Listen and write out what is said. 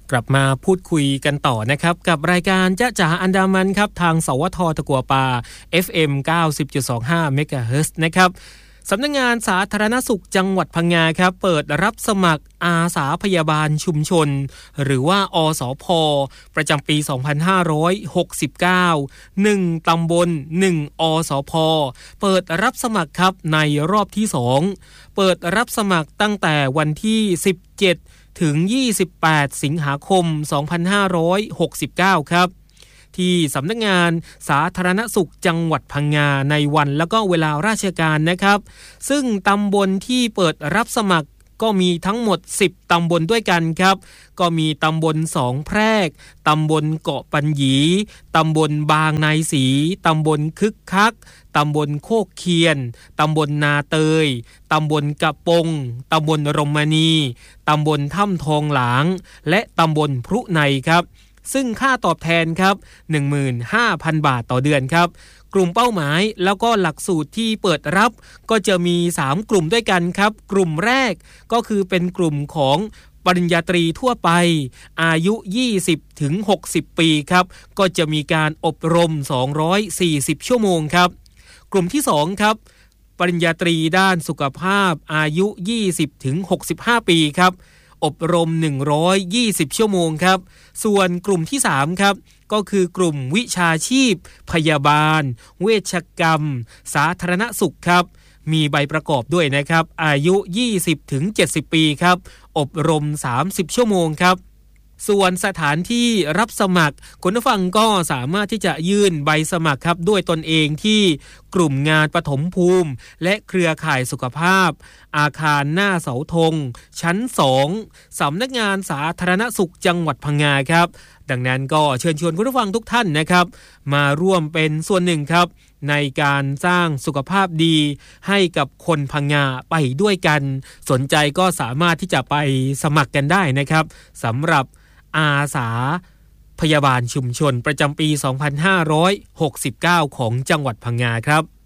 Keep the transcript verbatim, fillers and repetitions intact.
กลับมาพูดคุยกันต่อนะครับกับรายการจ๊ะจ๋าอันดามันครับทางสวทตะกัวป่า เอฟ เอ็ม เก้าสิบจุดสองห้า เมกะเฮิรตซ์นะครับสำนักงานสาธารณสุขจังหวัดพังงาครับเปิดรับสมัครอาสาพยาบาลชุมชนหรือว่าอสพประจำปี สองพันห้าร้อยหกสิบเก้า หนึ่งตำบลหนึ่งอสพเปิดรับสมัครครับในรอบที่สองเปิดรับสมัครตั้งแต่วันที่สิบเจ็ดถึงยี่สิบแปดสิงหาคมสองพันห้าร้อยหกสิบเก้าครับที่สำนักงานสาธารณสุขจังหวัดพังงาในวันแล้วก็เวลาราชการนะครับซึ่งตำบลที่เปิดรับสมัครก็มีทั้งหมดสิบตำบลด้วยกันครับก็มีตำบลสองแพรกตำบลเกาะปัญญีตำบลบางนายศรีตำบลคึกคักตำบลโคกเคียนตำบลนาเตยตำบลกะปงตำบลรมณีตำบลถ้ำทองหลางและตำบลพรุในครับซึ่งค่าตอบแทนครับ หนึ่งหมื่นห้าพัน บาทต่อเดือนครับกลุ่มเป้าหมายแล้วก็หลักสูตรที่เปิดรับก็จะมีสามกลุ่มด้วยกันครับกลุ่มแรกก็คือเป็นกลุ่มของปริญญาตรีทั่วไปอายุ ยี่สิบถึงหกสิบ ปีครับก็จะมีการอบรมสองร้อยสี่สิบชั่วโมงครับกลุ่มที่สองครับปริญญาตรีด้านสุขภาพอายุ ยี่สิบถึงหกสิบห้า ปีครับอบรมหนึ่งร้อยยี่สิบชั่วโมงครับส่วนกลุ่มที่สามครับก็คือกลุ่มวิชาชีพพยาบาลเวชกรรมสาธารณสุขครับมีใบประกอบด้วยนะครับอายุ ยี่สิบถึงเจ็ดสิบ ปีครับอบรมสามสิบชั่วโมงครับส่วนสถานที่รับสมัครคุณผู้ฟังก็สามารถที่จะยื่นใบสมัครครับด้วยตนเองที่กลุ่มงานปฐมภูมิและเครือข่ายสุขภาพอาคารหน้าเสาธงชั้นสองสำนักงานสาธารณสุขจังหวัดพังงาครับดังนั้นก็เชิญชวนคุณผู้ฟังทุกท่านนะครับมาร่วมเป็นส่วนหนึ่งครับในการสร้างสุขภาพดีให้กับคนพังงาไปด้วยกันสนใจก็สามารถที่จะไปสมัครกันได้นะครับสำหรับอาสาพยาบาลชุมชนประจำปี สองพันห้าร้อยหกสิบเก้า ของจังหวัดพังงาครับ